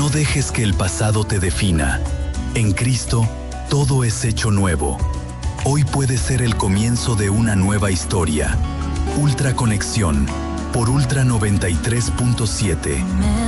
No dejes que el pasado te defina. En Cristo, todo es hecho nuevo. Hoy puede ser el comienzo de una nueva historia. Ultra Conexión por Ultra 93.7.